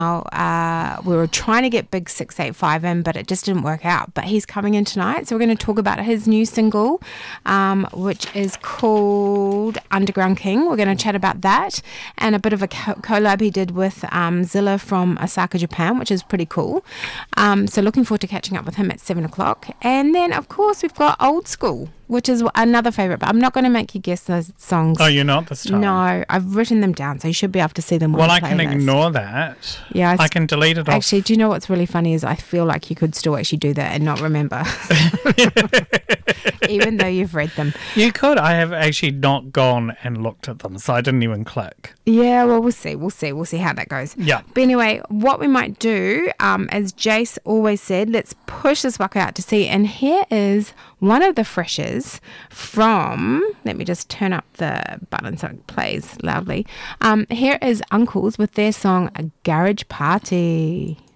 We were trying to get Big 685 in, but it just didn't work out. But he's coming in tonight, so we're going to talk about his new single, which is called Underground King. We're going to chat about that and a bit of a collab he did with Zilla from Osaka, Japan, which is pretty cool. So looking forward to catching up with him at 7 o'clock. And then, of course, we've got Old School, which is another favourite, but I'm not going to make you guess those songs. Oh, you're not this time? No, I've written them down, so you should be able to see them on the Well, I playlist. can ignore that. Yeah, I can delete it off. Actually, do you know what's really funny is I feel like you could still actually do that and not remember, even though you've read them. You could. I have actually not gone and looked at them, so I didn't even click. Yeah, well, we'll see how that goes. Yeah. But anyway, what we might do, as Jace always said, let's push this waka out to sea. And here is one of the freshers from, let me just turn up the button so it plays loudly. Here is Uncles with their song A Garage Party.